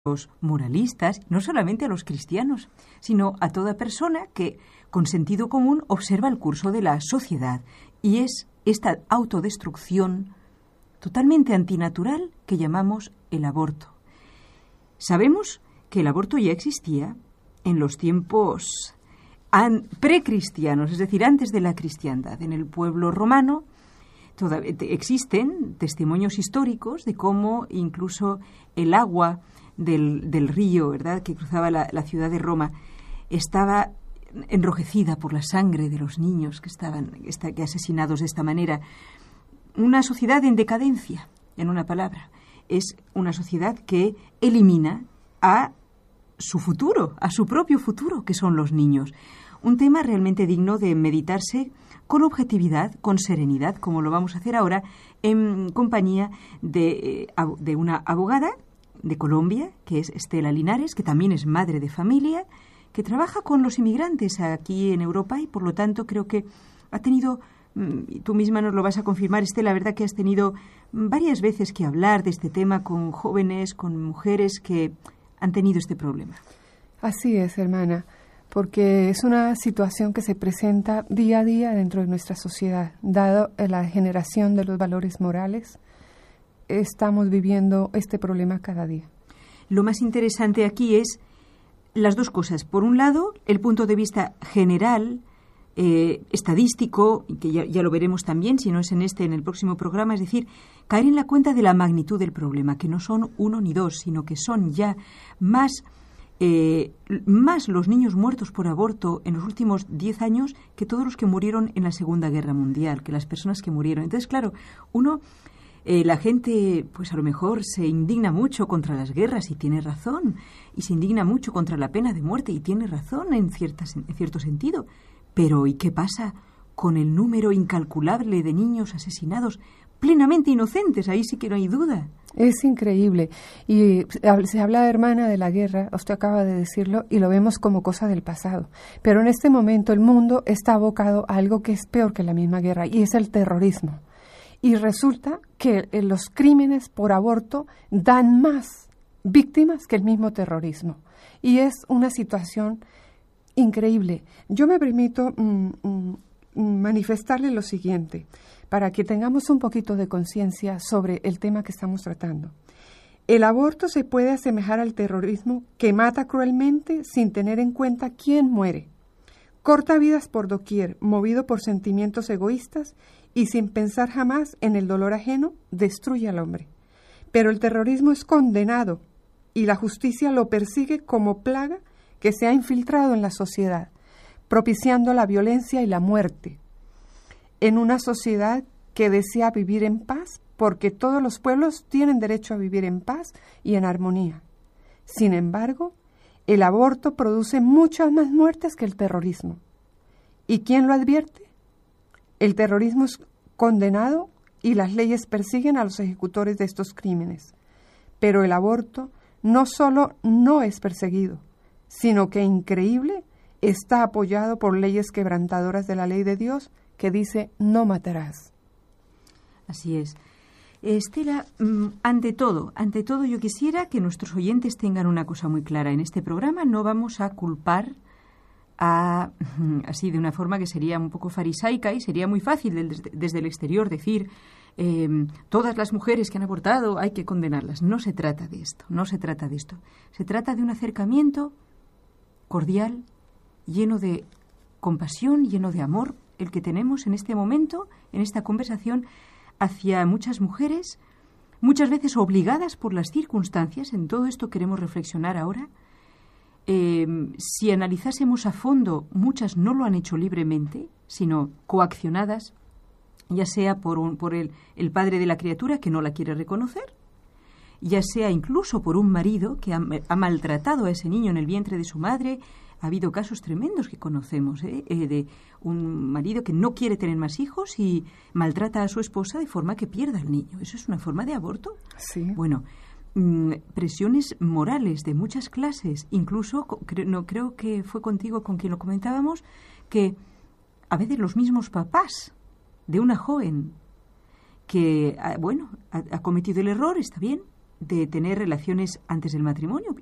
los moralistas, no solamente a los cristianos, sino a toda persona que, con sentido común, observa el curso de la sociedad, y es esta autodestrucción totalmente antinatural que llamamos el aborto. Sabemos que el aborto ya existía en los tiempos precristianos, es decir, antes de la cristiandad. En el pueblo romano existen testimonios históricos de cómo incluso el agua del río, ¿verdad?, que cruzaba la ciudad de Roma, estaba enrojecida por la sangre de los niños que estaban asesinados de esta manera. Una sociedad en decadencia, en una palabra. Es una sociedad que elimina a su futuro, a su propio futuro, que son los niños. Un tema realmente digno de meditarse con objetividad, con serenidad, como lo vamos a hacer ahora, en compañía de una abogada de Colombia, que es Estela Linares, que también es madre de familia, que trabaja con los inmigrantes aquí en Europa y, por lo tanto, creo que ha tenido, tú misma nos lo vas a confirmar, Estela, la verdad que has tenido varias veces que hablar de este tema con jóvenes, con mujeres que han tenido este problema. Así es, hermana, porque es una situación que se presenta día a día dentro de nuestra sociedad. Dado la generación de los valores morales, estamos viviendo este problema cada día. Lo más interesante aquí es las dos cosas. Por un lado, el punto de vista general, estadístico, que ya lo veremos también, si no es en el próximo programa, es decir, caer en la cuenta de la magnitud del problema, que no son 1 ni 2, sino que son ya más los niños muertos por aborto en los últimos 10 años que todos los que murieron en la Segunda Guerra Mundial, que las personas que murieron. Entonces, claro, la gente, pues a lo mejor se indigna mucho contra las guerras y tiene razón, y se indigna mucho contra la pena de muerte y tiene razón en cierto sentido. Pero ¿y qué pasa con el número incalculable de niños asesinados plenamente inocentes? Ahí sí que no hay duda. Es increíble. Y se habla, hermana, de la guerra, usted acaba de decirlo, y lo vemos como cosa del pasado. Pero en este momento el mundo está abocado a algo que es peor que la misma guerra, y es el terrorismo. Y resulta que los crímenes por aborto dan más víctimas que el mismo terrorismo. Y es una situación increíble. Yo me permito manifestarle lo siguiente, para que tengamos un poquito de conciencia sobre el tema que estamos tratando. El aborto se puede asemejar al terrorismo que mata cruelmente sin tener en cuenta quién muere. Corta vidas por doquier, movido por sentimientos egoístas y sin pensar jamás en el dolor ajeno, destruye al hombre. Pero el terrorismo es condenado y la justicia lo persigue como plaga que se ha infiltrado en la sociedad, propiciando la violencia y la muerte. En una sociedad que desea vivir en paz, porque todos los pueblos tienen derecho a vivir en paz y en armonía. Sin embargo, el aborto produce muchas más muertes que el terrorismo. ¿Y quién lo advierte? El terrorismo es condenado y las leyes persiguen a los ejecutores de estos crímenes. Pero el aborto no solo no es perseguido, sino que, increíble, está apoyado por leyes quebrantadoras de la ley de Dios que dice no matarás. Así es. Estela, ante todo, yo quisiera que nuestros oyentes tengan una cosa muy clara. En este programa no vamos a culpar así de una forma que sería un poco farisaica y sería muy fácil desde el exterior decir todas las mujeres que han abortado hay que condenarlas. No se trata de esto, Se trata de un acercamiento cordial, lleno de compasión, lleno de amor, el que tenemos en este momento, en esta conversación, hacia muchas mujeres, muchas veces obligadas por las circunstancias. En todo esto queremos reflexionar ahora. Si analizásemos a fondo, muchas no lo han hecho libremente, sino coaccionadas, ya sea por el padre de la criatura que no la quiere reconocer, ya sea incluso por un marido que ha maltratado a ese niño en el vientre de su madre. Ha habido casos tremendos que conocemos, de un marido que no quiere tener más hijos y maltrata a su esposa de forma que pierda al niño. ¿Eso es una forma de aborto? Sí. Bueno, presiones morales de muchas clases, incluso, creo que fue contigo con quien lo comentábamos, que a veces los mismos papás de una joven que, ha cometido el error, está bien, de tener relaciones antes del matrimonio